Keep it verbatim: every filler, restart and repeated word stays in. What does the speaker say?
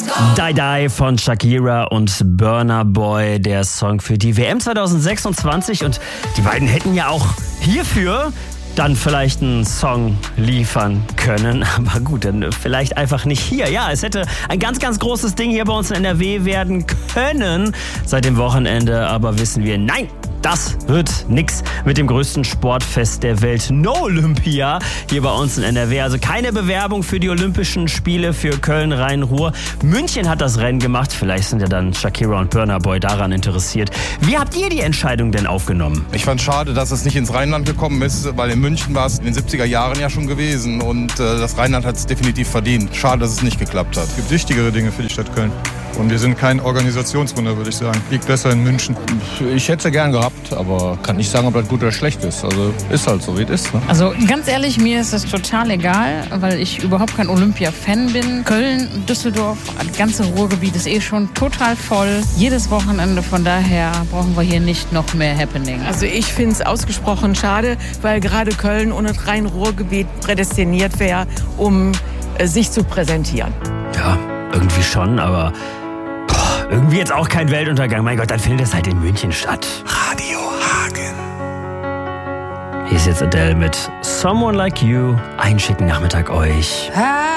Die Die von Shakira und Burna Boy, der Song für die W M zwanzig sechsundzwanzig. Und die beiden hätten ja auch hierfür dann vielleicht einen Song liefern können. Aber gut, dann vielleicht einfach nicht hier. Ja, es hätte ein ganz, ganz großes Ding hier bei uns in N R W werden können seit dem Wochenende. Aber wissen wir, nein! Das wird nix mit dem größten Sportfest der Welt. No Olympia hier bei uns in N R W. Also keine Bewerbung für die Olympischen Spiele für Köln, Rhein-Ruhr. München hat das Rennen gemacht. Vielleicht sind ja dann Shakira und Burna Boy daran interessiert. Wie habt ihr die Entscheidung denn aufgenommen? Ich fand schade, dass es nicht ins Rheinland gekommen ist, weil in München war es in den siebziger Jahren ja schon gewesen. Und äh, das Rheinland hat es definitiv verdient. Schade, dass es nicht geklappt hat. Es gibt wichtigere Dinge für die Stadt Köln. Und wir sind kein Organisationswunder, würde ich sagen. Liegt besser in München. Ich hätte es ja gern gehabt, aber kann nicht sagen, ob das gut oder schlecht ist. Also ist halt so, wie es ist. Ne? Also ganz ehrlich, mir ist das total egal, weil ich überhaupt kein Olympia-Fan bin. Köln, Düsseldorf, das ganze Ruhrgebiet ist eh schon total voll. Jedes Wochenende, von daher brauchen wir hier nicht noch mehr Happening. Also ich finde es ausgesprochen schade, weil gerade Köln und das Rhein-Ruhr-Gebiet prädestiniert wäre, um äh, sich zu präsentieren. Ja, irgendwie schon, aber boah, irgendwie jetzt auch kein Weltuntergang. Mein Gott, dann findet es halt in München statt. Radio Hagen. Hier ist jetzt Adele mit Someone Like You. Einen schicken Nachmittag euch.